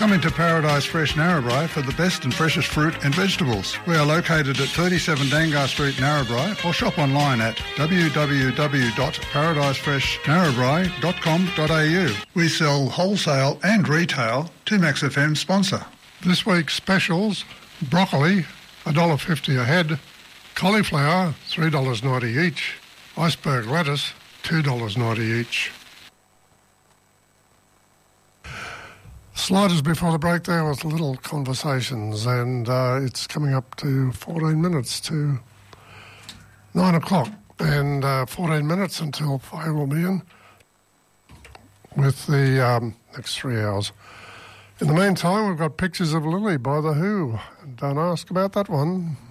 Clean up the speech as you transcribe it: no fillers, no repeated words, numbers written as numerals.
Come into Paradise Fresh Narrabri for the best and freshest fruit and vegetables. We are located at 37 Dangar Street, Narrabri, or shop online at www.paradisefreshnarrabri.com.au. We sell wholesale and retail to Max FM sponsor. This week's specials: broccoli, $1.50 a head; cauliflower, $3.90 each; iceberg lettuce, $2.90 each. Sliders before the break there with Little Conversations, and it's coming up to 14 minutes to 9 o'clock, and 14 minutes until Faye will be in with the next 3 hours. In the meantime, we've got Pictures of Lily by The Who. Don't ask about that one.